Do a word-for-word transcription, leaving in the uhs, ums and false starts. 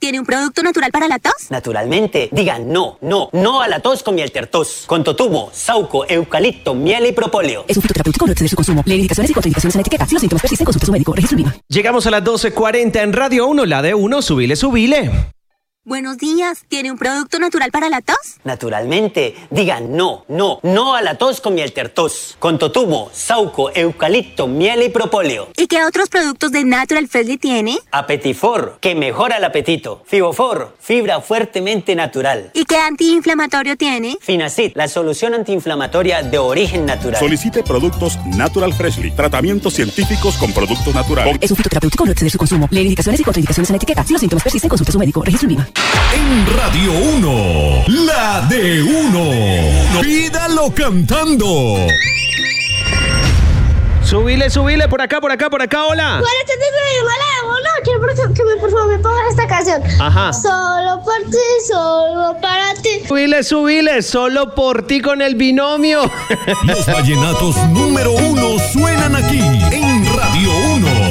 ¿tiene un producto natural para la tos? Naturalmente. Digan no, no, no a la tos con Mieltertos. Con totumo, sauco, eucalipto, miel y propóleo. Es un fitoterapéutico, no excede su consumo. Lee indicaciones y contraindicaciones en la etiqueta. Si los síntomas persisten, consulte a su médico. Registro INVIMA. Llegamos a las doce cuarenta en Radio uno, la de uno, subile, subile. Buenos días, ¿tiene un producto natural para la tos? Naturalmente. Digan no, no, no a la tos con Mieltertos. Con totumo, sauco, eucalipto, miel y propóleo. ¿Y qué otros productos de Natural Freshly tiene? Apetifor, que mejora el apetito. Fibofor, fibra fuertemente natural. ¿Y qué antiinflamatorio tiene? Finacid, la solución antiinflamatoria de origen natural. Solicite productos Natural Freshly. Tratamientos científicos con productos naturales. Es un fitoterapéutico, no excede su consumo. Lee indicaciones y contraindicaciones en la etiqueta. Si los síntomas persisten, consulte a su médico. Registro INVIMA. En Radio uno, la de uno. Pídalo cantando. Subile, subile, por acá, por acá, por acá, hola. Buenas tardes, Radio uno. Quiero por favor, que me, por favor me pongas esta canción. Ajá. Solo por ti, solo para ti. Subile, subile, solo por ti con el binomio. Los vallenatos número uno suenan aquí en Radio uno.